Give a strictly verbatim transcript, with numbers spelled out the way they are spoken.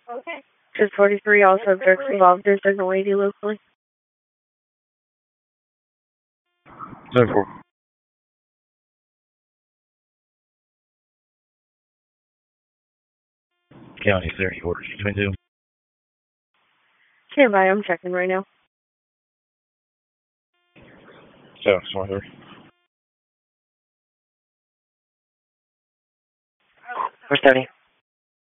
Okay. Just forty-three, all subjects involved. There's a lady locally. ten four. County thirty, orders twenty-two. Stand by, I'm checking right now. seven twenty-three. Four thirty.